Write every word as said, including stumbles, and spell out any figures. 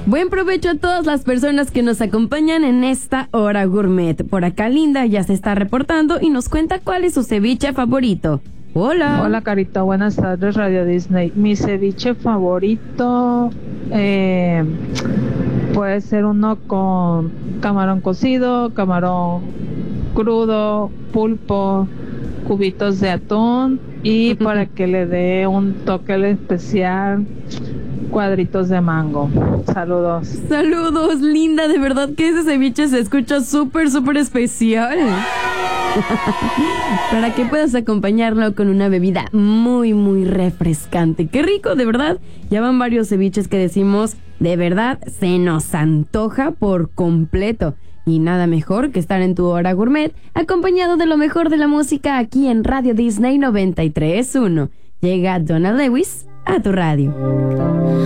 Buen provecho a todas las personas que nos acompañan en esta hora gourmet. Por acá Linda ya se está reportando y nos cuenta cuál es su ceviche favorito. Hola. Hola Carita, buenas tardes Radio Disney. Mi ceviche favorito eh, puede ser uno con camarón cocido, camarón crudo, pulpo, cubitos de atún y para que le dé un toque especial, cuadritos de mango. Saludos. Saludos, Linda, de verdad que ese ceviche se escucha súper, súper especial. Para que puedas acompañarlo con una bebida muy, muy refrescante. Qué rico, de verdad. Ya van varios ceviches que decimos, de verdad, se nos antoja por completo. Y nada mejor que estar en tu hora gourmet, acompañado de lo mejor de la música aquí en Radio Disney noventa y tres punto uno. Llega Donna Lewis a tu radio.